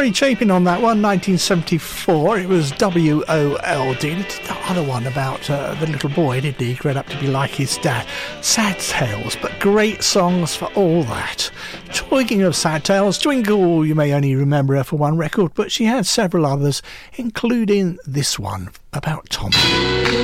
Mary Chapin on that one, 1974. It was WOLD. He did that other one about the little boy, didn't he? He grew up to be like his dad. Sad tales, but great songs for all that. Talking of sad tales, Twinkle, you may only remember her for one record, but she had several others, including this one about Tommy.